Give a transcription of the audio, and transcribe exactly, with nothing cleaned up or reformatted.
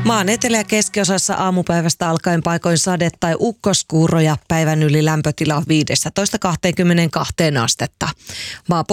Maan etelä- ja keskiosassa aamupäivästä alkaen paikoin sade- tai ukkoskuuroja. Päivän yli lämpötila viisitoista kaksikymmentäkaksi astetta. Maa